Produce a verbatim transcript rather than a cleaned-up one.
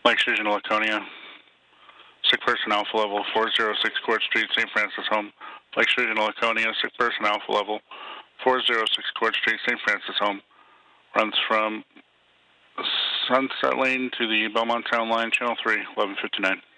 Mike Sturgeon, Laconia. Sick person Alpha Level, four oh six Court Street, Saint Francis home. Mike Sturgeon, Laconia. Sick person Alpha Level, four oh six Court Street, Saint Francis home. Runs from Sunset Lane to the Belmont Town Line, Channel three, eleven fifty-nine.